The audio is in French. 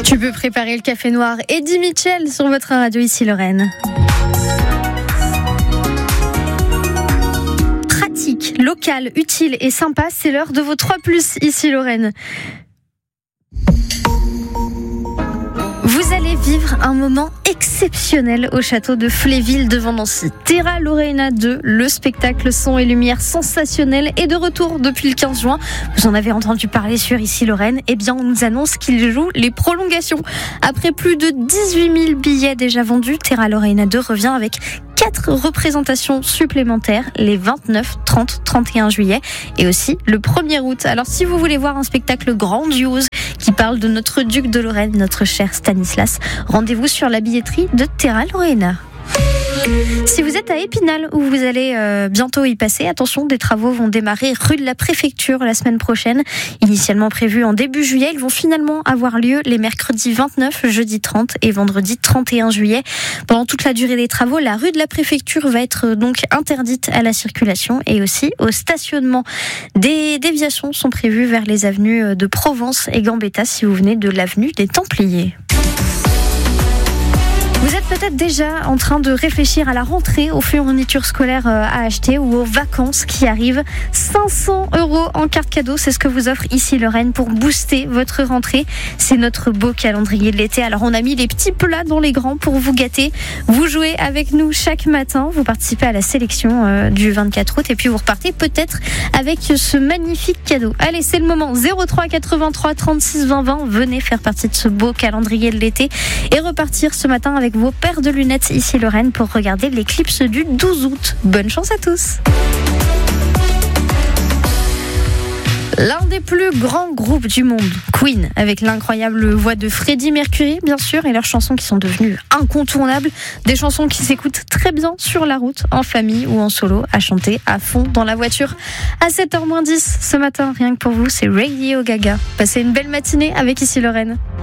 Tu peux préparer le café noir. Eddie Mitchell sur votre radio, ici Lorraine. Pratique, local, utile et sympa, c'est l'heure de vos 3+, ici Lorraine. Vous allez vivre un moment exceptionnel au château de Fléville devant Nancy. Terra Laureana 2, le spectacle son et lumière sensationnel est de retour depuis le 15 juin. Vous en avez entendu parler sur Ici Lorraine. Eh bien, on nous annonce qu'il joue les prolongations. Après plus de 18 000 billets déjà vendus, Terra Laureana 2 revient avec 4 représentations supplémentaires les 29, 30, 31 juillet et aussi le 1er août. Alors si vous voulez voir un spectacle grandiose qui parle de notre duc de Lorraine, notre cher Stanislas, rendez-vous sur la billetterie de Terra Laureana. Si vous êtes à Épinal où vous allez bientôt y passer, attention, des travaux vont démarrer rue de la Préfecture la semaine prochaine. Initialement prévus en début juillet, ils vont finalement avoir lieu les mercredis 29, jeudi 30 et vendredi 31 juillet. Pendant toute la durée des travaux, la rue de la Préfecture va être donc interdite à la circulation et aussi au stationnement. Des déviations sont prévues vers les avenues de Provence et Gambetta si vous venez de l'avenue des Templiers. Vous êtes peut-être déjà en train de réfléchir à la rentrée, aux fournitures scolaires à acheter ou aux vacances qui arrivent. 500 € en carte cadeau, c'est ce que vous offre ici Lorraine pour booster votre rentrée. C'est notre beau calendrier de l'été. Alors on a mis les petits plats dans les grands pour vous gâter. Vous jouez avec nous chaque matin, vous participez à la sélection du 24 août et puis vous repartez peut-être avec ce magnifique cadeau. Allez, c'est le moment. 03 83 36 20 20. Venez faire partie de ce beau calendrier de l'été et repartir ce matin avec vos paires de lunettes ici Lorraine pour regarder l'éclipse du 12 août. Bonne chance à tous. L'un des plus grands groupes du monde, Queen, avec l'incroyable voix de Freddie Mercury, bien sûr, et leurs chansons qui sont devenues incontournables. Des chansons qui s'écoutent très bien sur la route, en famille ou en solo, à chanter à fond dans la voiture. À 7h-10 ce matin, rien que pour vous, c'est Radio Gaga. Passez une belle matinée avec Ici Lorraine.